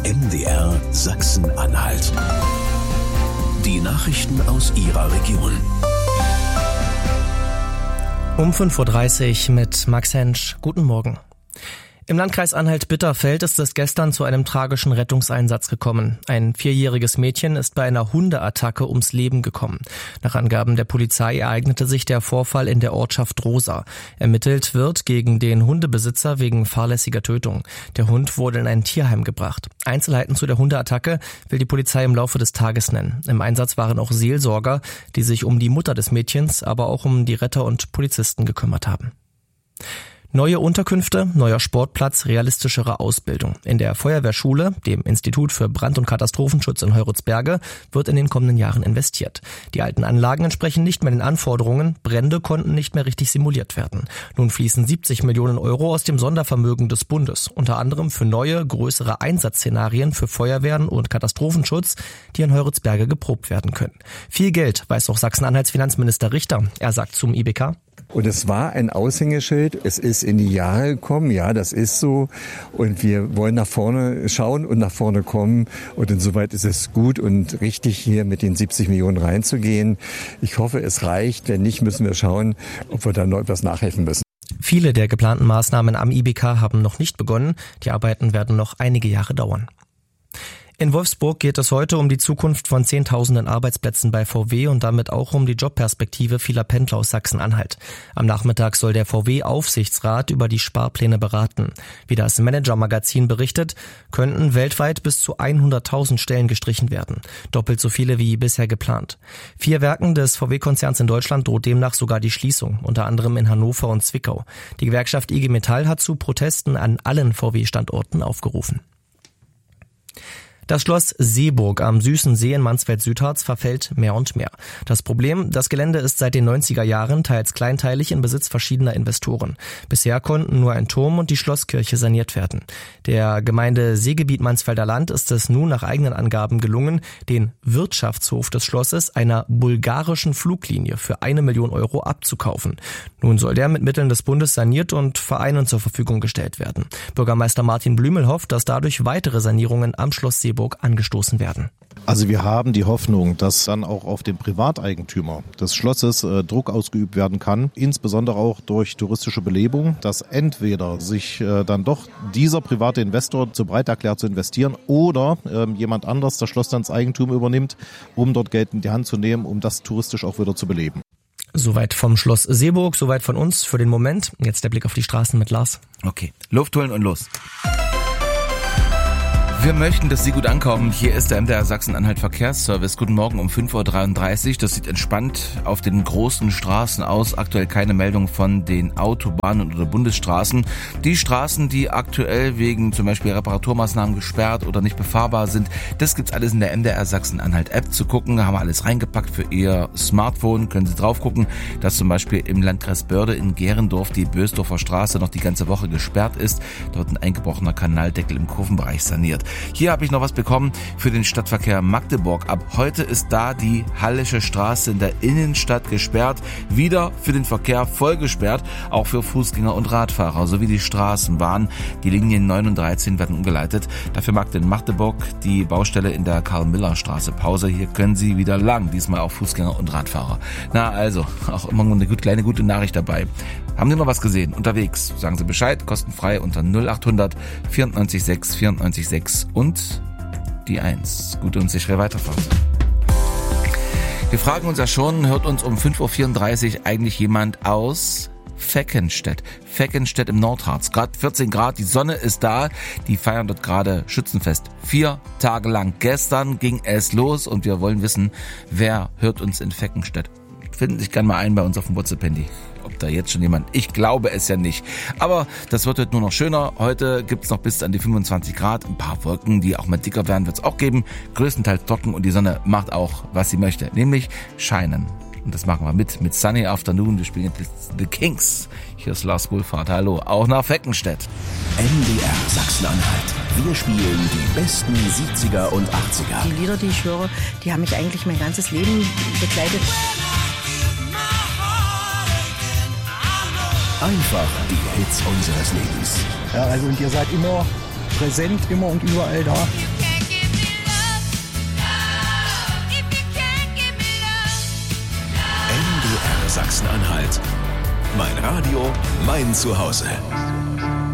MDR Sachsen-Anhalt. Die Nachrichten aus Ihrer Region. Um 5.30 Uhr mit Max Hensch. Guten Morgen. Im Landkreis Anhalt-Bitterfeld ist es gestern zu einem tragischen Rettungseinsatz gekommen. Ein 4-jähriges Mädchen ist bei einer Hundeattacke ums Leben gekommen. Nach Angaben der Polizei ereignete sich der Vorfall in der Ortschaft Rosa. Ermittelt wird gegen den Hundebesitzer wegen fahrlässiger Tötung. Der Hund wurde in ein Tierheim gebracht. Einzelheiten zu der Hundeattacke will die Polizei im Laufe des Tages nennen. Im Einsatz waren auch Seelsorger, die sich um die Mutter des Mädchens, aber auch um die Retter und Polizisten gekümmert haben. Neue Unterkünfte, neuer Sportplatz, realistischere Ausbildung. In der Feuerwehrschule, dem Institut für Brand- und Katastrophenschutz in Heuritzberge, wird in den kommenden Jahren investiert. Die alten Anlagen entsprechen nicht mehr den Anforderungen, Brände konnten nicht mehr richtig simuliert werden. Nun fließen 70 Millionen Euro aus dem Sondervermögen des Bundes, unter anderem für neue, größere Einsatzszenarien für Feuerwehren und Katastrophenschutz, die in Heuritzberge geprobt werden können. Viel Geld, weiß auch Sachsen-Anhalts Finanzminister Richter. Er sagt zum IBK: Und es war ein Aushängeschild, es ist in die Jahre gekommen, ja, das ist so. Und wir wollen nach vorne schauen und nach vorne kommen. Und insoweit ist es gut und richtig, hier mit den 70 Millionen reinzugehen. Ich hoffe, es reicht. Wenn nicht, müssen wir schauen, ob wir da noch etwas nachhelfen müssen. Viele der geplanten Maßnahmen am IBK haben noch nicht begonnen. Die Arbeiten werden noch einige Jahre dauern. In Wolfsburg geht es heute um die Zukunft von Zehntausenden Arbeitsplätzen bei VW und damit auch um die Jobperspektive vieler Pendler aus Sachsen-Anhalt. Am Nachmittag soll der VW-Aufsichtsrat über die Sparpläne beraten. Wie das Manager-Magazin berichtet, könnten weltweit bis zu 100.000 Stellen gestrichen werden. Doppelt so viele wie bisher geplant. 4 Werken des VW-Konzerns in Deutschland droht demnach sogar die Schließung, unter anderem in Hannover und Zwickau. Die Gewerkschaft IG Metall hat zu Protesten an allen VW-Standorten aufgerufen. Das Schloss Seeburg am Süßen See in Mansfeld-Südharz verfällt mehr und mehr. Das Problem: Das Gelände ist seit den 90er Jahren teils kleinteilig in Besitz verschiedener Investoren. Bisher konnten nur ein Turm und die Schlosskirche saniert werden. Der Gemeinde Seegebiet Mansfelder Land ist es nun nach eigenen Angaben gelungen, den Wirtschaftshof des Schlosses einer bulgarischen Fluglinie für 1 Million Euro abzukaufen. Nun soll der mit Mitteln des Bundes saniert und Vereinen zur Verfügung gestellt werden. Bürgermeister Martin Blümel hofft, dass dadurch weitere Sanierungen am Schloss Seeburg angestoßen werden. Also wir haben die Hoffnung, dass dann auch auf den Privateigentümer des Schlosses Druck ausgeübt werden kann, insbesondere auch durch touristische Belebung, dass entweder sich dann doch dieser private Investor zu bereit erklärt zu investieren oder jemand anders das Schloss dann ins Eigentum übernimmt, um dort Geld in die Hand zu nehmen, um das touristisch auch wieder zu beleben. Soweit vom Schloss Seeburg, soweit von uns für den Moment. Jetzt der Blick auf die Straßen mit Lars. Okay, Luft holen und los. Wir möchten, dass Sie gut ankommen. Hier ist der MDR Sachsen-Anhalt Verkehrsservice. Guten Morgen um 5.33 Uhr. Das sieht entspannt auf den großen Straßen aus. Aktuell keine Meldung von den Autobahnen oder Bundesstraßen. Die Straßen, die aktuell wegen zum Beispiel Reparaturmaßnahmen gesperrt oder nicht befahrbar sind, das gibt's alles in der MDR Sachsen-Anhalt App zu gucken. Da haben wir alles reingepackt für Ihr Smartphone. Können Sie drauf gucken, dass zum Beispiel im Landkreis Börde in Gerendorf die Bösdorfer Straße noch die ganze Woche gesperrt ist. Dort ein eingebrochener Kanaldeckel im Kurvenbereich saniert. Hier habe ich noch was bekommen für den Stadtverkehr Magdeburg. Ab heute ist da die Hallische Straße in der Innenstadt gesperrt. Wieder für den Verkehr voll gesperrt, auch für Fußgänger und Radfahrer sowie die Straßenbahn. Die Linien 9 und 13 werden umgeleitet. Dafür macht in Magdeburg die Baustelle in der Karl-Miller-Straße Pause. Hier können Sie wieder lang, diesmal auch Fußgänger und Radfahrer. Na also, auch immer eine kleine gute Nachricht dabei. Haben Sie noch was gesehen unterwegs? Sagen Sie Bescheid, kostenfrei unter 0800 94 6 94 6 und die 1. Gute und sichere Weiterfahrt. Wir fragen uns ja schon, hört uns um 5.34 Uhr eigentlich jemand aus Feckenstedt? Feckenstedt im Nordharz. Gerade 14 Grad, die Sonne ist da. Die feiern dort gerade Schützenfest. 4 Tage lang. Gestern ging es los und wir wollen wissen, wer hört uns in Feckenstedt? Finden sich gerne mal ein bei uns auf dem WhatsApp-Handy. Ob da jetzt schon jemand, ich glaube es ja nicht. Aber das wird heute nur noch schöner. Heute gibt es noch bis an die 25 Grad. Ein paar Wolken, die auch mal dicker werden, wird es auch geben. Größtenteils trocken und die Sonne macht auch, was sie möchte. Nämlich scheinen. Und das machen wir mit Sunny Afternoon. Wir spielen jetzt The Kings. Hier ist Lars Wohlfahrt. Hallo, auch nach Feckenstedt. MDR Sachsen-Anhalt. Wir spielen die besten 70er und 80er. Die Lieder, die ich höre, die haben mich eigentlich mein ganzes Leben begleitet. Einfach die Hits unseres Lebens. Ja, also und ihr seid immer präsent, immer und überall da. Sachsen-Anhalt. Mein Radio, mein Zuhause.